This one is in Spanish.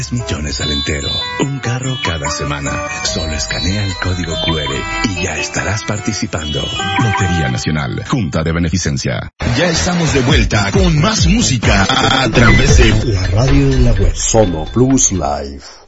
millones al entero. Un carro cada semana. Solo escanea el código QR y ya estarás participando. Lotería Nacional, Junta de Beneficencia. Ya estamos de vuelta con más música a través de la radio de la web. Sono Plus Live.